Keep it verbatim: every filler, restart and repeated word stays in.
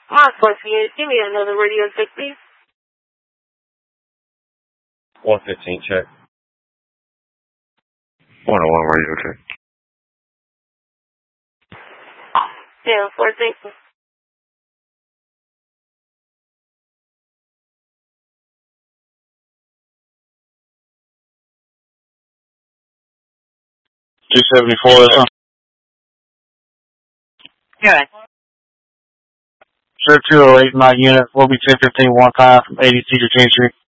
Mark, what's you? Give me another radio check, please. one fifteen check. one oh one radio check. Yeah, fourteen. two seventy-four, that's on. Yeah. Sure, two oh eight, my unit. We'll be ten fifteen one five from eighty Cedar Street.